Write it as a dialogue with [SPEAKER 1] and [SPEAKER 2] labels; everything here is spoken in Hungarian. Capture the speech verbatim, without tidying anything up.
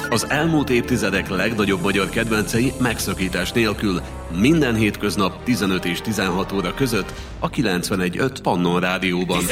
[SPEAKER 1] Az elmúlt évtizedek legnagyobb magyar kedvencei megszakítás nélkül minden hétköznap tizenöt és tizenhat óra között a kilencvenegy pont öt Pannon Rádióban.